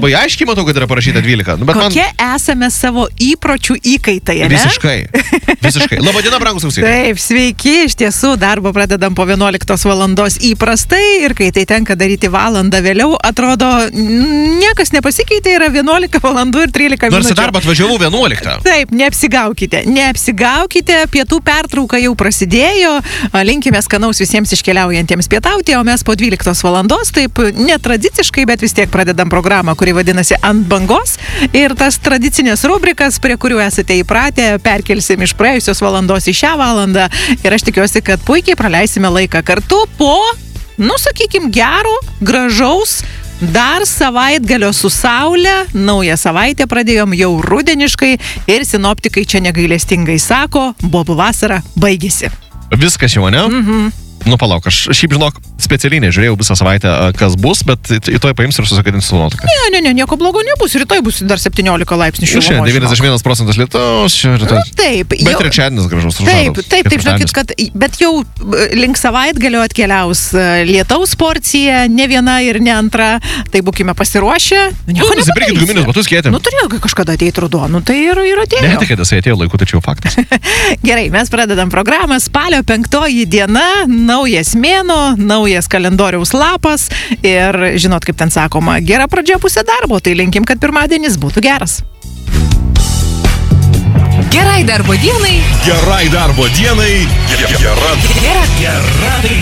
labai aiškiai matau, kad yra parašyta 12. Nu, bet Kokie esame savo įpročių įkaitai, ne? Visiškai. Labadiena, brangus klausytojai. Taip, sveiki, iš tiesų darbą pradedam po 11 valandos įprastai ir kai tai tenka daryti valandą vėliau, atrodo, niekas nepasikeitė, yra 11 valandų ir 13 minučių. Nors į darbą atvažiavau 11. Taip, neapsigaukite, pietų pertrauka jau prasidėjo, linkime skanaus visiems iškeliaujantiems pietauti, o mes po 12 valandos, taip netradiciškai, bet vis tiek pradedam programą, kuri vadinasi Ant bangos ir tas tradicinės rubrikas, prie kurių esate įpratę, perkelsim iš praėjusios valandos į šią valandą ir aš tikiuosi, kad puikiai praleisime laiką kartu po, sakykim, gero, gražaus, dar savaitgalio su saulė, naują savaitę pradėjom jau rudeniškai ir sinoptikai čia negailestingai sako, bobų vasara baigėsi. Viskas jau, ne? Nu, palauk, aš šiaip žinok, specialiai nežiūrėjau visą savaitę, kas bus, bet rytoj paimsiu ir susikadinsiu su nuotaika. Ne, nieko blogo nebus, rytoj bus dar 17 laipsnių šilumos. Šiandien 91% lietaus, rytoj. Taip. Bet trečiadienis gražus. Taip, žinokit, kad, bet jau link savaitgalio atkeliaus lietaus porcija, ne viena ir ne antra, tai būkime pasiruošę. Nusipirkit guminius batus, kėtėm. Turėjo kažkada ateiti ruduo, tai ir atėjo. Ne, tik, kad jisai atėjo laiku, tačiau faktas. Gerai, mes pradedam programą, spalio 5 diena, naujas mėnuo, naujas kalendoriaus lapas ir žinot, kaip ten sakoma, gera pradžia pusė darbo, tai linkim, kad pirmadienis būtų geras. Gerai darbo dienai. Gerai darbo dienai. Gera daina.